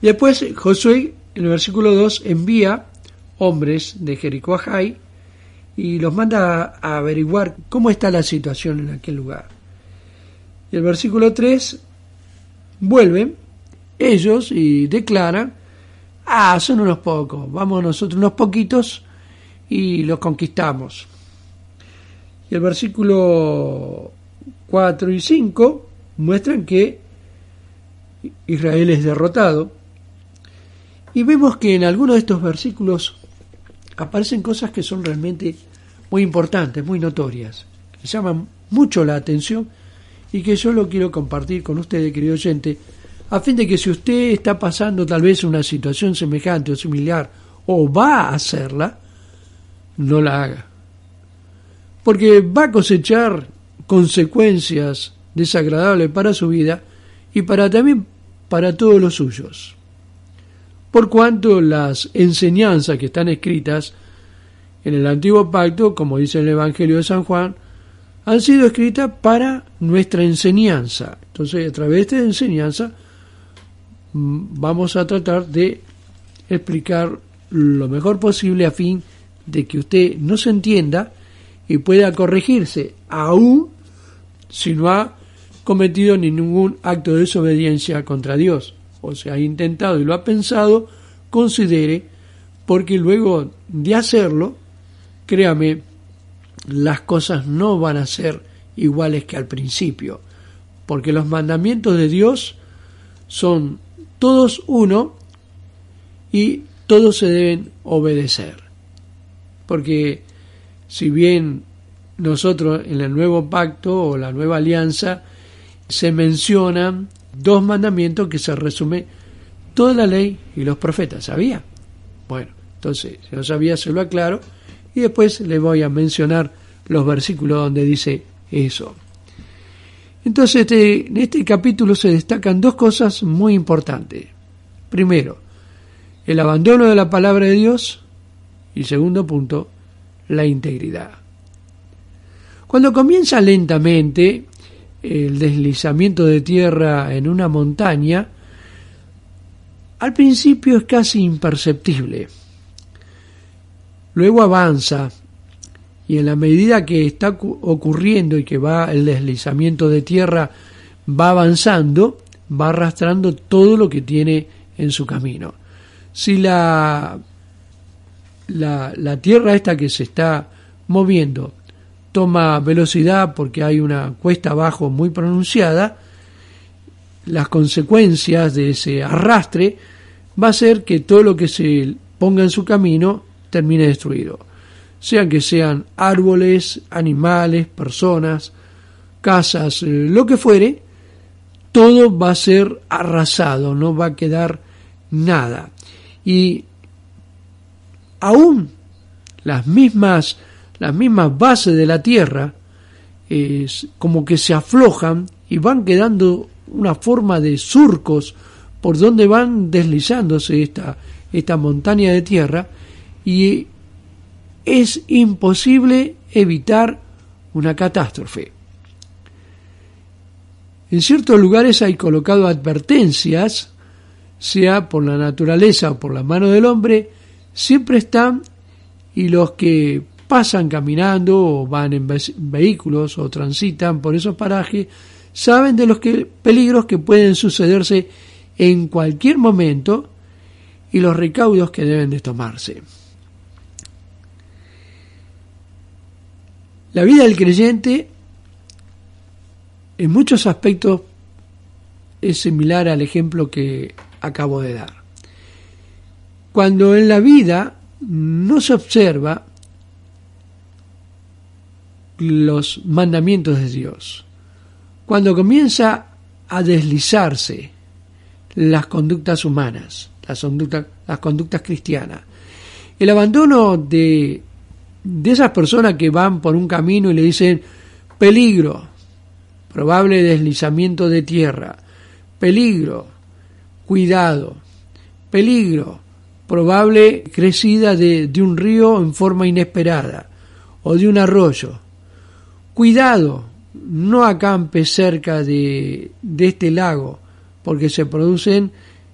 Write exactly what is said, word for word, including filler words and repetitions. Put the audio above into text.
Y después Josué, en el versículo dos, envía hombres de Jericó a Jai y los manda a averiguar cómo está la situación en aquel lugar. Y el versículo tres, vuelven ellos y declaran: ah, son unos pocos, vamos nosotros unos poquitos y los conquistamos. Y el versículo cuatro y cinco muestran que Israel es derrotado. Y vemos que en algunos de estos versículos aparecen cosas que son realmente muy importantes, muy notorias, que llaman mucho la atención y que yo lo quiero compartir con ustedes, querido oyente, a fin de que si usted está pasando tal vez una situación semejante o similar o va a hacerla, no la haga. Porque va a cosechar consecuencias desagradables para su vida y para también para todos los suyos. Por cuanto las enseñanzas que están escritas en el Antiguo Pacto, como dice el Evangelio de San Juan, han sido escritas para nuestra enseñanza. Entonces, a través de esta enseñanza vamos a tratar de explicar lo mejor posible a fin de que usted no se entienda y pueda corregirse, aún si no ha cometido ningún acto de desobediencia contra Dios, o se ha intentado y lo ha pensado, considere, porque luego de hacerlo, créame, las cosas no van a ser iguales que al principio, porque los mandamientos de Dios son todos uno y todos se deben obedecer. Porque si bien nosotros en el nuevo pacto o la nueva alianza se mencionan dos mandamientos que se resume toda la ley y los profetas, ¿sabía? Bueno, entonces, si no sabía, se lo aclaro y después le voy a mencionar los versículos donde dice eso. Entonces, este, en este capítulo se destacan dos cosas muy importantes. Primero, el abandono de la palabra de Dios y segundo punto, la integridad. Cuando comienza lentamente el deslizamiento de tierra en una montaña, al principio es casi imperceptible. Luego avanza y en la medida que está ocurriendo y que va el deslizamiento de tierra va avanzando, va arrastrando todo lo que tiene en su camino. Si la, la, la tierra esta que se está moviendo toma velocidad porque hay una cuesta abajo muy pronunciada, las consecuencias de ese arrastre va a ser que todo lo que se ponga en su camino termine destruido. Sean que sean árboles, animales, personas, casas, lo que fuere, todo va a ser arrasado, no va a quedar nada. Y aún las mismas, las mismas bases de la tierra es como que se aflojan y van quedando una forma de surcos por donde van deslizándose esta, esta montaña de tierra, y es imposible evitar una catástrofe. En ciertos lugares hay colocado advertencias, sea por la naturaleza o por la mano del hombre, siempre están, y los que pasan caminando o van en vehículos o transitan por esos parajes saben de los que, peligros que pueden sucederse en cualquier momento y los recaudos que deben de tomarse. La vida del creyente en muchos aspectos es similar al ejemplo que acabo de dar. Cuando en la vida no se observa los mandamientos de Dios, cuando comienza a deslizarse las conductas humanas, las conductas, las conductas cristianas, el abandono de, de esas personas que van por un camino y le dicen peligro, probable deslizamiento de tierra, peligro, cuidado, peligro, probable crecida de, de un río en forma inesperada o de un arroyo, cuidado, no acampe cerca de, de este lago, porque se producen